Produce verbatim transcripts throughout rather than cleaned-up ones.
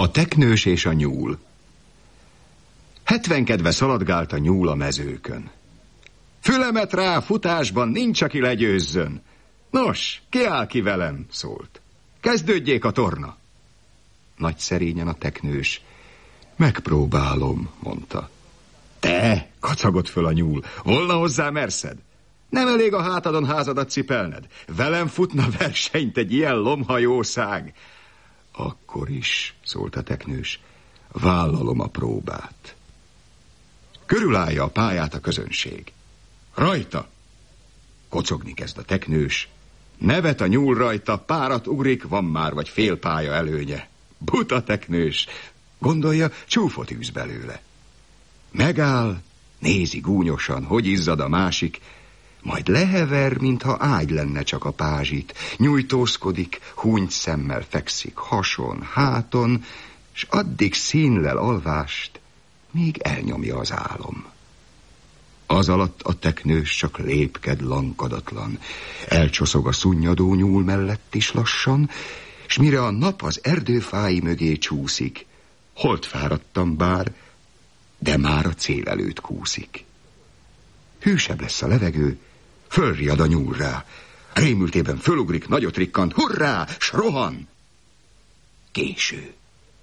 A teknős és a nyúl. Hetvenkedve szaladgált a nyúl a mezőkön. Fülemet rá, futásban nincs, aki legyőzzön. Nos, ki áll ki velem, szólt. Kezdődjék a torna. Nagy szerényen a teknős. Megpróbálom, mondta. Te, kacagott föl a nyúl, volna hozzá merszed? Nem elég a hátadon házadat cipelned? Velem futna versenyt egy ilyen lomhajószág? Akkor is, szólt a teknős, vállalom a próbát. Körülállja a pályát a közönség. Rajta! Kocogni kezd a teknős. Nevet a nyúl rajta, párat ugrik, van már vagy fél pálya előnye. Buta teknős, gondolja, csúfot űz belőle. Megáll, nézi gúnyosan, hogy izzad a másik, majd lehever, mintha ágy lenne csak a pázsit. Nyújtózkodik, húnyt szemmel fekszik hason, háton, s addig színlel alvást, míg elnyomja az álom. Az alatt a teknős csak lépked lankadatlan, elcsoszog a szunnyadó nyúl mellett is lassan, s mire a nap az erdőfái mögé csúszik, holt fáradtam bár, de már a cél előtt kúszik. Hűsebb lesz a levegő, fölriad a nyúl rá, rémültében fölugrik, nagyot rikkant, hurrá, s rohan! Késő.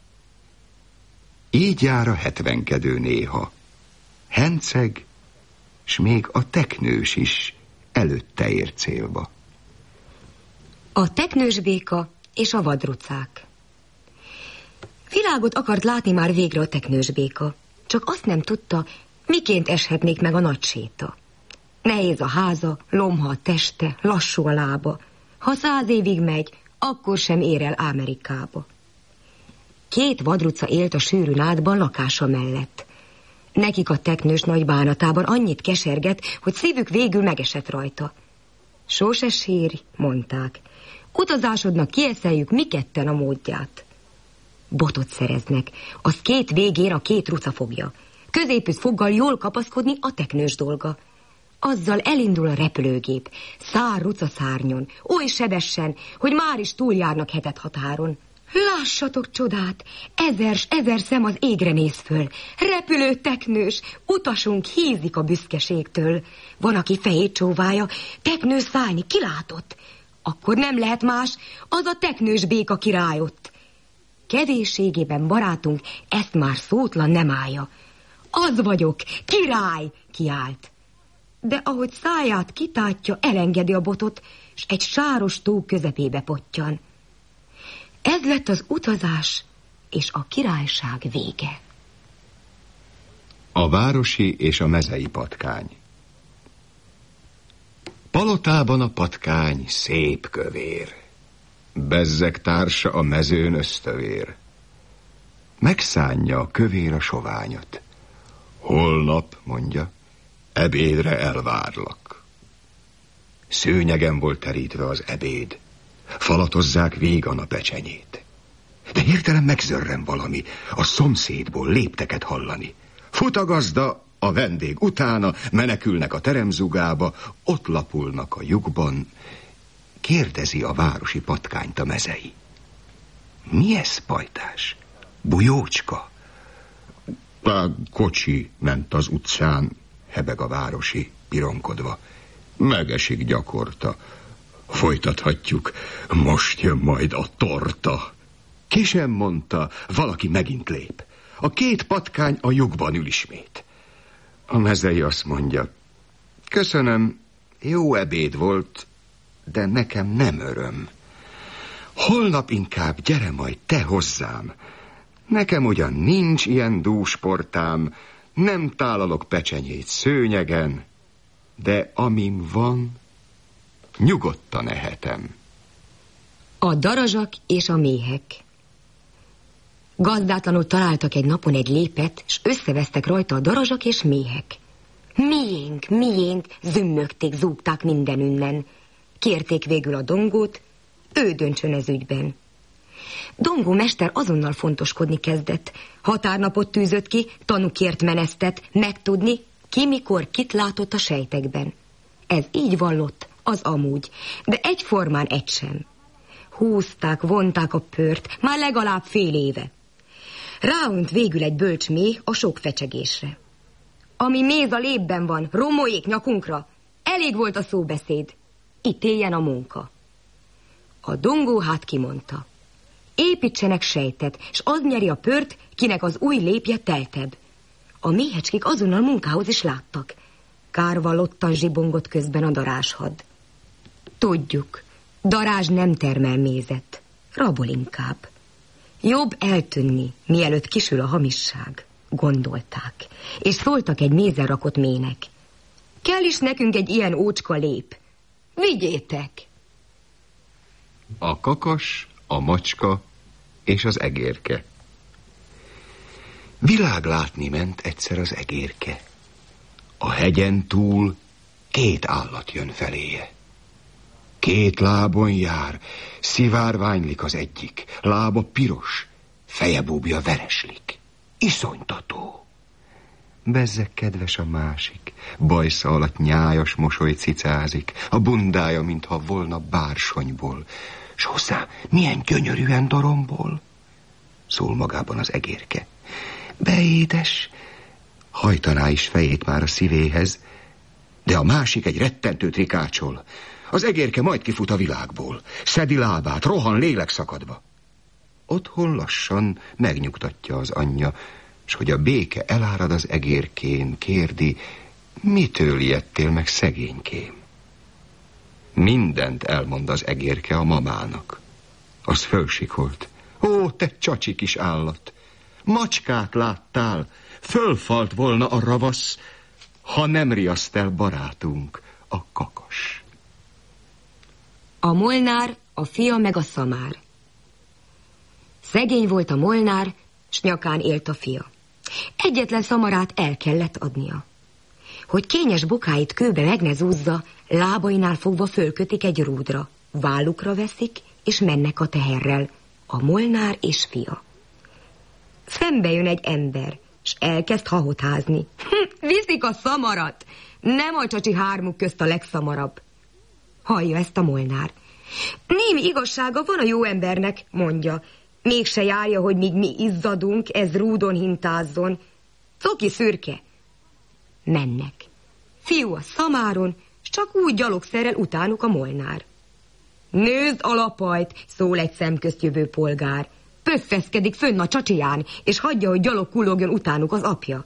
Így jár a hetvenkedő néha. Henceg, s még a teknős is előtte ér célba. A teknős béka és a vadrucák. Világot akart látni már végre a teknős béka, csak azt nem tudta, miként eshetnék meg a nagy séta. Nehéz a háza, lomha a teste, lassú a lába. Ha száz évig megy, akkor sem ér el Amerikába. Két vadruca élt a sűrű nádban lakása mellett. Nekik a teknős nagy bánatában annyit keserget, hogy szívük végül megesett rajta. Sose sírj, mondták. Utazásodnak kieszeljük mi ketten a módját. Botot szereznek, az két végén a két ruca fogja. Középütt foggal jól kapaszkodni a teknős dolga. Azzal elindul a repülőgép, szár ruca szárnyon, oly sebesen, hogy már is túljárnak hetet határon. Lássatok csodát, ezer s ezer szem az égre néz föl. Repülő teknős, utasunk hízik a büszkeségtől. Van, aki fejét csóválja, teknős szállni kilátott. Akkor nem lehet más, az a teknős béka királyott. Kevésségében barátunk ezt már szótlan nem állja. Az vagyok, király, kiált. De ahogy száját kitátja, elengedi a botot, s egy sáros tó közepébe pottyan. Ez lett az utazás és a királyság vége. A városi és a mezei patkány. Palotában a patkány szép kövér, bezzeg társa a mezőn ösztövér. Megszánja a kövér a soványot. Holnap, mondja, ebédre elvárlak. Szőnyegen volt terítve az ebéd. Falatozzák vígan a pecsenyét. De hirtelen megzörren valami, a szomszédból lépteket hallani. Fut a gazda, a vendég utána, menekülnek a teremzugába, ott lapulnak a lyukban. Kérdezi a városi patkányt a mezei. Mi ez, pajtás? Bujócska? A kocsi ment az utcán, hebeg a városi, pironkodva. Megesik gyakorta. Folytathatjuk, most jön majd a torta. Ki sem mondta, valaki megint lép. A két patkány a lyukban ül ismét. A mezei azt mondja, köszönöm, jó ebéd volt, de nekem nem öröm. Holnap inkább gyere majd te hozzám. Nekem ugyan nincs ilyen dúsportám, nem tálalok pecsenyét szőnyegen, de amim van, nyugodtan ehetem. A darazsak és a méhek. Gazdátlanul találtak egy napon egy lépet, s összevesztek rajta a darazsak és méhek. Miénk, miénk, zümmögték, zúgták mindenünnen. Kérték végül a Dongót, ő döntsön ez ügyben. Dongó mester azonnal fontoskodni kezdett. Határnapot tűzött ki, tanúkért menesztett, megtudni, ki mikor kit látott a sejtekben. Ez így vallott, az amúgy, de egyformán egy sem. Húzták, vonták a pört, már legalább fél éve. Ráunt végül egy bölcs méh a sok fecsegésre. Ami méz a lépben van, romoljék nyakunkra. Elég volt a szóbeszéd. Itt éljen a munka. A dongó hát kimondta. Építsenek sejtet, s az nyeri a pört, kinek az új lépje teltebb. A méhecskék azonnal munkához is láttak. Kárvalottan zsibongott közben a darázshad. Tudjuk, darázs nem termel mézet, rabol inkább. Jobb eltűnni, mielőtt kisül a hamisság, gondolták, és szóltak egy mézzel rakott mének. Kell is nekünk egy ilyen ócska lép. Vigyétek! A kakas, a macska és az egérke. Világlátni ment egyszer az egérke. A hegyen túl két állat jön feléje. Két lábon jár, szivárványlik az egyik, lába piros, feje búbja vereslik. Iszonytató. Bezzeg kedves a másik, bajsza alatt nyájas mosoly cicázik, a bundája, mintha volna bársonyból, s hozzá milyen gyönyörűen dorombol. Szól magában az egérke. Beédes, hajtaná is fejét már a szívéhez, de a másik egy rettentőt rikácsol. Az egérke majd kifut a világból, szedi lábát, rohan lélekszakadva. Otthon lassan megnyugtatja az anyja, s hogy a béke elárad az egérkén, kérdi, mitől ijedtél meg, szegénykém? Mindent elmond az egérke a mamának. Az fölsikolt. Ó, te csacsi kis állat! Macskát láttál, fölfalt volna a ravasz, ha nem riaszt el barátunk, a kakas. A molnár, a fia meg a szamár. Szegény volt a molnár, s nyakán élt a fia. Egyetlen szamarát el kellett adnia. Hogy kényes bokáit kőbe meg ne zúzza, lábainál fogva fölkötik egy rúdra, vállukra veszik, és mennek a teherrel, a molnár és fia. Szembe jön egy ember, s elkezd hahotházni. Hm, viszik a szamarat! Nem a csacsi hármuk közt a legszamarabb. Hallja ezt a molnár. Némi igazsága van a jó embernek, mondja. Mégse járja, hogy míg mi izzadunk, ez rúdon hintázzon. Coki szürke. Mennek. Fiú a szamáron, s csak úgy gyalogszerrel utánuk a molnár. Nézd a lapajt, szól egy szemközt jövő polgár. Pöffeszkedik fönn a csacsiján, és hagyja, hogy gyalog kullogjon utánuk az apja.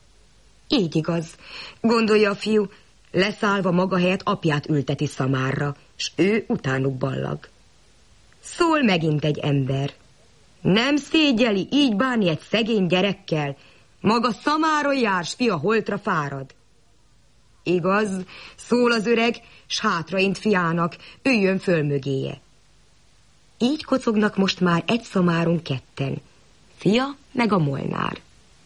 Így igaz, gondolja a fiú, leszállva maga helyett apját ülteti szamárra, s ő utánuk ballag. Szól megint egy ember. Nem szégyeli így bánni egy szegény gyerekkel, maga szamáron jár, s fia holtra fárad. Igaz, szól az öreg, s hátraint fiának, üljön föl mögéje. Így kocognak most már egy szamáron ketten, fia meg a molnár.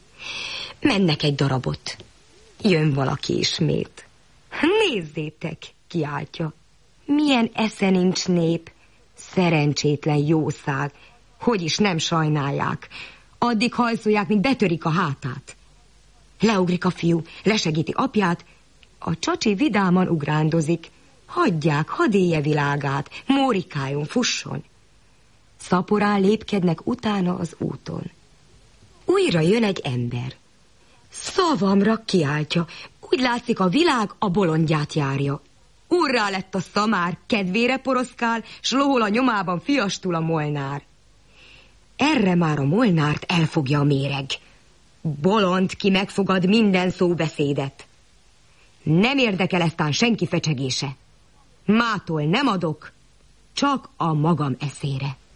Mennek egy darabot. Jön valaki ismét. Nézzétek, kiáltja. Milyen esze nincs nép, szerencsétlen jószág, hogy is nem sajnálják. Addig hajszolják, míg betörik a hátát. Leugrik a fiú, lesegíti apját, a csacsi vidáman ugrándozik. Hagyják, hadd élje világát, mórikáljon, fusson. Szaporán lépkednek utána az úton. Újra jön egy ember. Szavamra, kiáltja, úgy látszik, a világ a bolondját járja. Urrá lett a szamár, kedvére poroszkál, s lohol a nyomában fiastul a molnár. Erre már a molnárt elfogja a méreg. Bolond, ki megfogad minden szóbeszédet. Nem érdekel eztán senki fecsegése. Mától nem adok, csak a magam eszére.